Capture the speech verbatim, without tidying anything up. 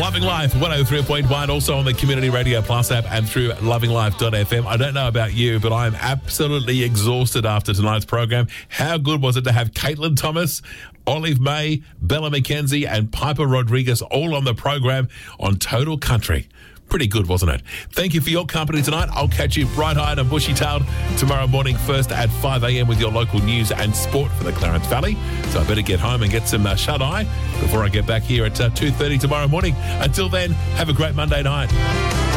Loving Life, one oh three point one, also on the Community Radio Plus app and through loving life dot f m. I don't know about you, but I am absolutely exhausted after tonight's program. How good was it to have Caitlin Thomas, Olive May, Bella McKenzie and Piper Rodriguez all on the program on Total Country? Pretty good, wasn't it? Thank you for your company tonight. I'll catch you bright-eyed and bushy-tailed tomorrow morning, first at five a.m. with your local news and sport for the Clarence Valley. So I better get home and get some uh, shut-eye before I get back here at uh, two thirty tomorrow morning. Until then, have a great Monday night.